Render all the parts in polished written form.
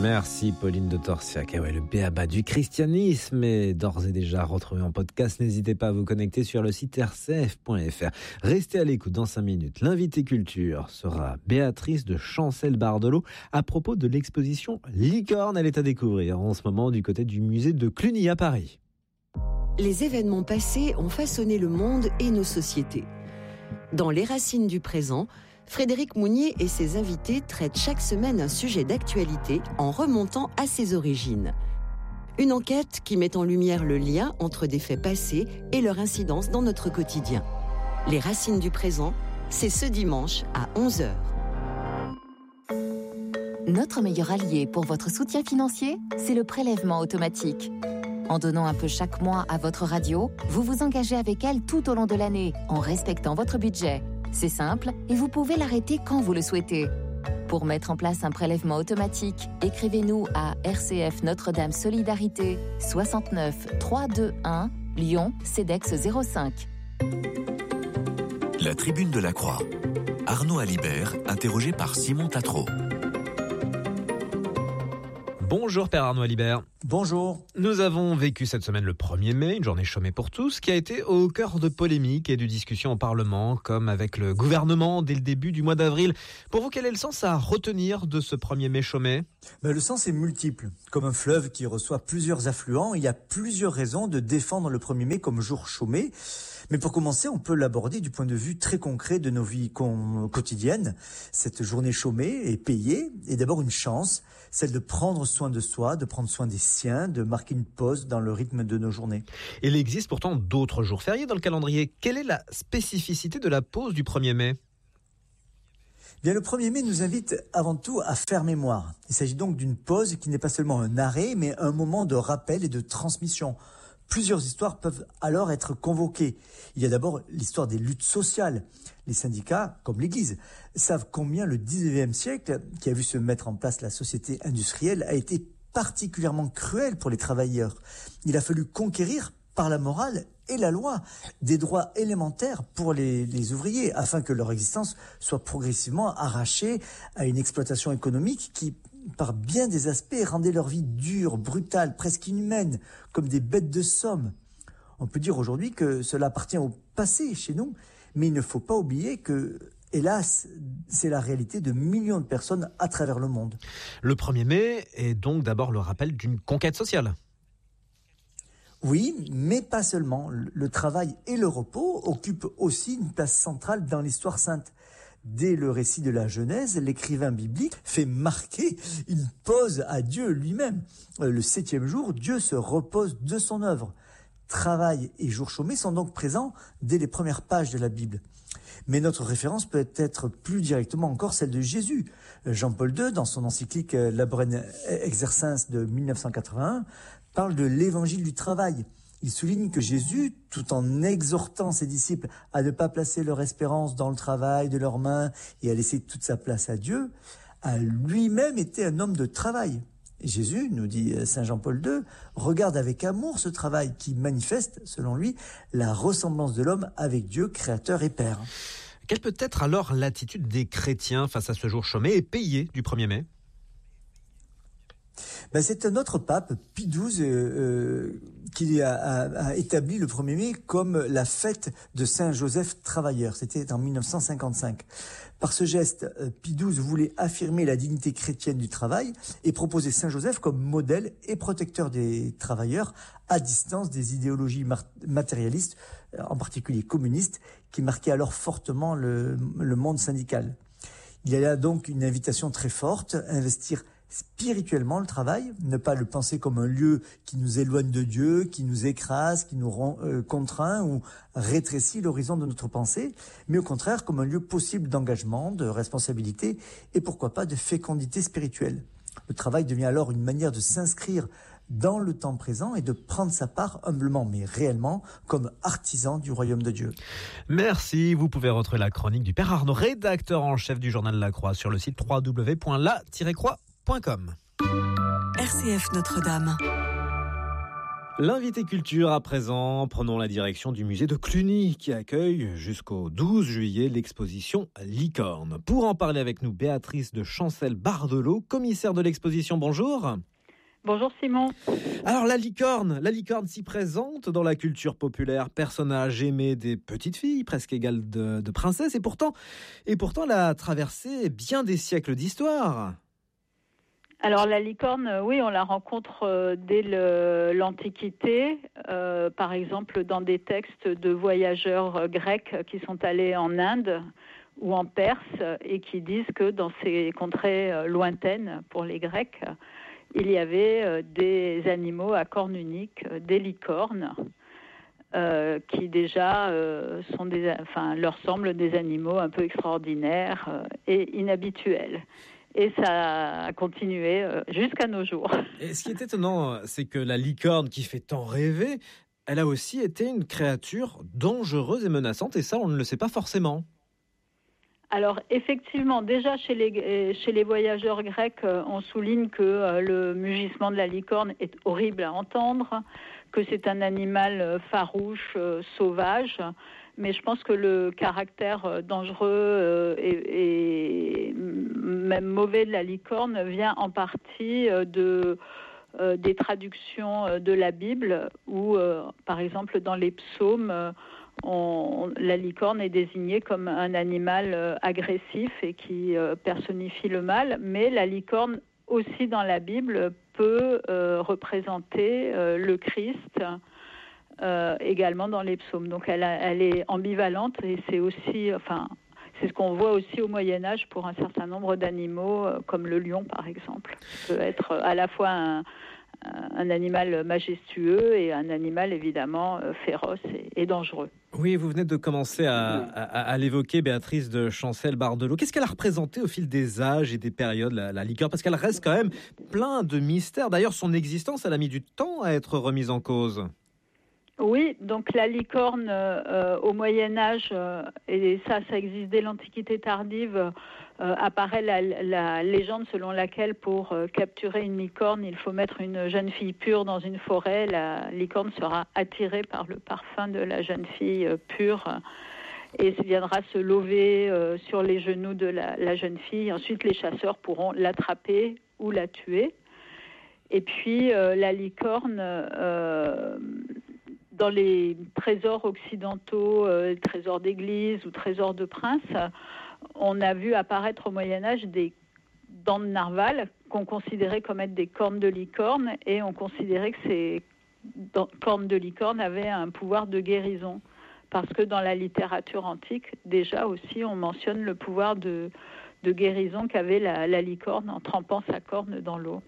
Merci Pauline de Torsiac. Le b.a.-ba du christianisme est d'ores et déjà retrouvé en podcast. N'hésitez pas à vous connecter sur le site rcf.fr. Restez à l'écoute dans 5 minutes. L'invité culture sera Béatrice de Chancel-Bardelot à propos de l'exposition Licorne. Elle est à découvrir en ce moment du côté du musée de Cluny à Paris. Les événements passés ont façonné le monde et nos sociétés. Dans Les Racines du présent, Frédéric Mounier et ses invités traitent chaque semaine un sujet d'actualité en remontant à ses origines. Une enquête qui met en lumière le lien entre des faits passés et leur incidence dans notre quotidien. Les Racines du présent, c'est ce dimanche à 11h. Notre meilleur allié pour votre soutien financier, c'est le prélèvement automatique. En donnant un peu chaque mois à votre radio, vous vous engagez avec elle tout au long de l'année, en respectant votre budget. C'est simple et vous pouvez l'arrêter quand vous le souhaitez. Pour mettre en place un prélèvement automatique, écrivez-nous à RCF Notre-Dame Solidarité 69 321 Lyon CEDEX 05. La Tribune de la Croix. Arnaud Alibert, interrogé par Simon Tatro. Bonjour Père Arnaud Alibert. Bonjour. Nous avons vécu cette semaine le 1er mai, une journée chômée pour tous, qui a été au cœur de polémiques et de discussions au Parlement, comme avec le gouvernement dès le début du mois d'avril. Pour vous, quel est le sens à retenir de ce 1er mai chômé ? Le sens est multiple. Comme un fleuve qui reçoit plusieurs affluents, il y a plusieurs raisons de défendre le 1er mai comme jour chômé. Mais pour commencer, on peut l'aborder du point de vue très concret de nos vies quotidiennes. Cette journée chômée est payée et d'abord une chance, celle de prendre soin de soi, de prendre soin des siens, de marquer une pause dans le rythme de nos journées. Il existe pourtant d'autres jours fériés dans le calendrier. Quelle est la spécificité de la pause du 1er mai ? Le 1er mai nous invite avant tout à faire mémoire. Il s'agit donc d'une pause qui n'est pas seulement un arrêt, mais un moment de rappel et de transmission. Plusieurs histoires peuvent alors être convoquées. Il y a d'abord l'histoire des luttes sociales. Les syndicats, comme l'Église, savent combien le 19e siècle, qui a vu se mettre en place la société industrielle, a été particulièrement cruel pour les travailleurs. Il a fallu conquérir par la morale et la loi des droits élémentaires pour les ouvriers, afin que leur existence soit progressivement arrachée à une exploitation économique qui, par bien des aspects, rendait leur vie dure, brutale, presque inhumaine, comme des bêtes de somme. On peut dire aujourd'hui que cela appartient au passé chez nous, mais il ne faut pas oublier que, hélas, c'est la réalité de millions de personnes à travers le monde. Le 1er mai est donc d'abord le rappel d'une conquête sociale. Oui, mais pas seulement. Le travail et le repos occupent aussi une place centrale dans l'histoire sainte. Dès le récit de la Genèse, l'écrivain biblique fait marquer une pause à Dieu lui-même. Le 7e jour, Dieu se repose de son œuvre. Travail et jour chômé sont donc présents dès les premières pages de la Bible. Mais notre référence peut être plus directement encore celle de Jésus. Jean-Paul II, dans son encyclique Laborem Exercens de 1981, parle de l'évangile du travail. Il souligne que Jésus, tout en exhortant ses disciples à ne pas placer leur espérance dans le travail de leurs mains et à laisser toute sa place à Dieu, a lui-même été un homme de travail. Et Jésus, nous dit Saint Jean-Paul II, regarde avec amour ce travail qui manifeste, selon lui, la ressemblance de l'homme avec Dieu, créateur et père. Quelle peut être alors l'attitude des chrétiens face à ce jour chômé et payé du 1er mai ? C'est un autre pape, Pie XII, qui a établi le 1er mai comme la fête de Saint Joseph travailleur. C'était en 1955. Par ce geste, Pie XII voulait affirmer la dignité chrétienne du travail et proposer Saint Joseph comme modèle et protecteur des travailleurs à distance des idéologies matérialistes, en particulier communistes, qui marquaient alors fortement le monde syndical. Il y a là donc une invitation très forte, investir spirituellement le travail, ne pas le penser comme un lieu qui nous éloigne de Dieu, qui nous écrase, qui nous rend contraint ou rétrécit l'horizon de notre pensée, mais au contraire comme un lieu possible d'engagement, de responsabilité et pourquoi pas de fécondité spirituelle. Le travail devient alors une manière de s'inscrire dans le temps présent et de prendre sa part humblement mais réellement comme artisan du royaume de Dieu. Merci, vous pouvez retrouver la chronique du Père Arnaud, rédacteur en chef du journal La Croix sur le site www.la-croix.com. RCF Notre-Dame. L'invité culture à présent, prenons la direction du musée de Cluny qui accueille jusqu'au 12 juillet l'exposition Licorne. Pour en parler avec nous, Béatrice de Chancel-Bardelot, commissaire de l'exposition, bonjour. Bonjour Simon. Alors la licorne si présente dans la culture populaire, personnage aimé des petites filles, presque égale de princesses, et pourtant elle a traversé bien des siècles d'histoire. Alors la licorne, oui, on la rencontre dès l'Antiquité, par exemple dans des textes de voyageurs grecs qui sont allés en Inde ou en Perse et qui disent que dans ces contrées lointaines pour les Grecs, il y avait des animaux à cornes uniques, des licornes, qui déjà leur semblent des animaux un peu extraordinaires et inhabituels. Et ça a continué jusqu'à nos jours. Et ce qui est étonnant, c'est que la licorne qui fait tant rêver, elle a aussi été une créature dangereuse et menaçante, et ça, on ne le sait pas forcément. Alors effectivement, déjà chez les voyageurs grecs, on souligne que le mugissement de la licorne est horrible à entendre, que c'est un animal farouche, sauvage. Mais je pense que le caractère dangereux et même mauvais de la licorne vient en partie des traductions de la Bible où, par exemple, dans les psaumes, la licorne est désignée comme un animal agressif et qui personnifie le mal. Mais la licorne, aussi dans la Bible, peut représenter le Christ, également dans les psaumes. Donc elle est ambivalente et c'est ce qu'on voit aussi au Moyen-Âge pour un certain nombre d'animaux, comme le lion par exemple. Ça peut être à la fois un animal majestueux et un animal évidemment féroce et dangereux. Oui, vous venez de commencer à l'évoquer, Béatrice de Chancel-Bardelot. Qu'est-ce qu'elle a représenté au fil des âges et des périodes, la licorne ? Parce qu'elle reste quand même plein de mystères. D'ailleurs, son existence, elle a mis du temps à être remise en cause. Oui, donc la licorne au Moyen-Âge, et ça existe dès l'Antiquité tardive, apparaît la légende selon laquelle pour capturer une licorne, il faut mettre une jeune fille pure dans une forêt. La licorne sera attirée par le parfum de la jeune fille pure et viendra se lever sur les genoux de la jeune fille. Ensuite, les chasseurs pourront l'attraper ou la tuer. Et puis, la licorne... dans les trésors occidentaux, trésors d'église ou trésors de prince, on a vu apparaître au Moyen-Âge des dents de narval qu'on considérait comme être des cornes de licorne, et on considérait que ces cornes de licorne avaient un pouvoir de guérison. Parce que dans la littérature antique, déjà aussi, on mentionne le pouvoir de guérison qu'avait la licorne en trempant sa corne dans l'eau.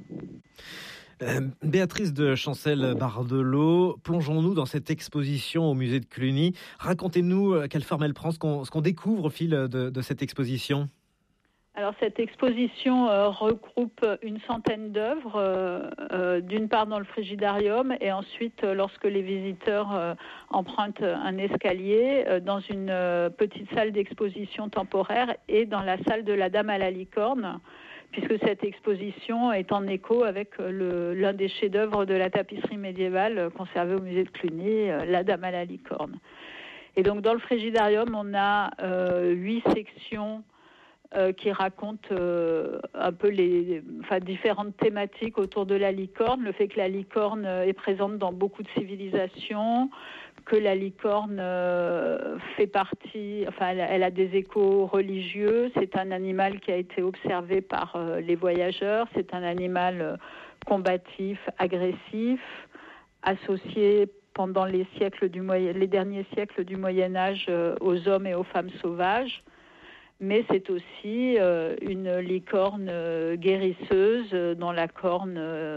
Béatrice de Chancel-Bardelot, plongeons-nous dans cette exposition au musée de Cluny. Racontez-nous quelle forme elle prend, ce qu'on découvre au fil de cette exposition. Alors cette exposition regroupe une centaine d'œuvres, d'une part dans le frigidarium et ensuite lorsque les visiteurs empruntent un escalier dans une petite salle d'exposition temporaire et dans la salle de la Dame à la licorne, puisque cette exposition est en écho avec l'un des chefs-d'œuvre de la tapisserie médiévale conservé au musée de Cluny, la Dame à la licorne. Et donc dans le frigidarium, on a 8 sections qui racontent un peu différentes thématiques autour de la licorne, le fait que la licorne est présente dans beaucoup de civilisations, que la licorne fait partie, elle a des échos religieux, c'est un animal qui a été observé par les voyageurs, c'est un animal combatif, agressif, associé pendant les derniers siècles du Moyen-Âge aux hommes et aux femmes sauvages. Mais c'est aussi une licorne guérisseuse dont la corne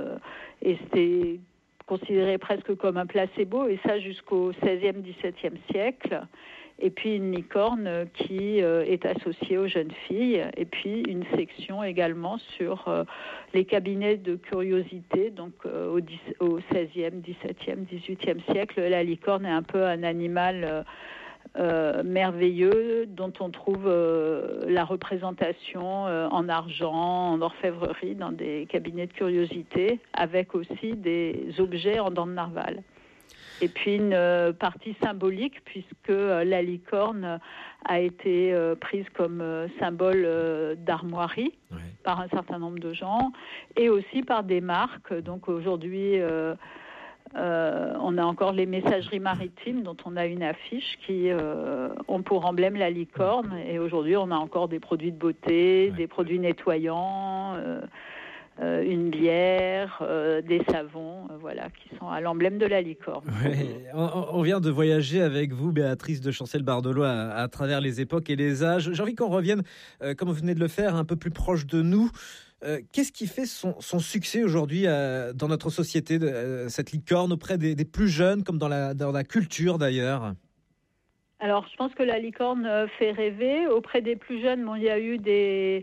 était considérée presque comme un placebo, et ça jusqu'au XVIe, XVIIe siècle. Et puis une licorne qui est associée aux jeunes filles, et puis une section également sur les cabinets de curiosité. Donc au XVIe, XVIIe, XVIIIe siècle, la licorne est un peu un animal merveilleux dont on trouve la représentation en argent, en orfèvrerie, dans des cabinets de curiosité, avec aussi des objets en dents de narval. Et puis une partie symbolique, puisque la licorne a été prise comme symbole d'armoirie par un certain nombre de gens, et aussi par des marques. Donc aujourd'hui, on a encore les messageries maritimes dont on a une affiche qui ont pour emblème la licorne. Et aujourd'hui, on a encore des produits de beauté, des produits nettoyants, une bière, des savons, voilà, qui sont à l'emblème de la licorne. Oui. On vient de voyager avec vous, Béatrice de Chancel-Bardelot, à travers les époques et les âges. J'ai envie qu'on revienne, comme vous venez de le faire, un peu plus proche de nous. Qu'est-ce qui fait son succès aujourd'hui dans notre société, cette licorne, auprès des plus jeunes, comme dans la culture d'ailleurs ? Alors, je pense que la licorne fait rêver. Auprès des plus jeunes, il y a eu des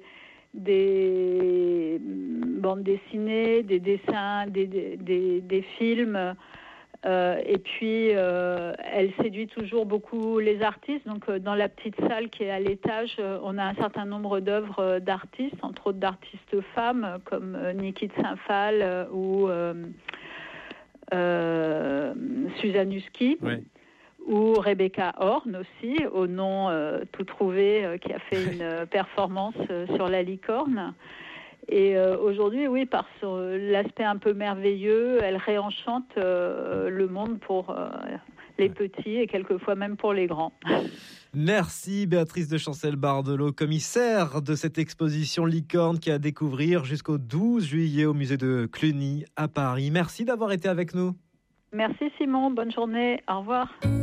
bandes dessinées, des dessins, des films. Et puis, elle séduit toujours beaucoup les artistes. Donc, dans la petite salle qui est à l'étage, on a un certain nombre d'œuvres d'artistes, entre autres d'artistes femmes, comme Niki de Saint-Phal ou Suzanne Husky. Oui. Ou Rebecca Horn aussi, au nom tout trouvé, qui a fait une performance sur la licorne. Et aujourd'hui, oui, par l'aspect un peu merveilleux, elle réenchante le monde pour les petits et quelquefois même pour les grands. Merci Béatrice de Chancel-Bardelot, commissaire de cette exposition Licorne qui est à découvrir jusqu'au 12 juillet au musée de Cluny à Paris. Merci d'avoir été avec nous. Merci Simon, bonne journée, au revoir.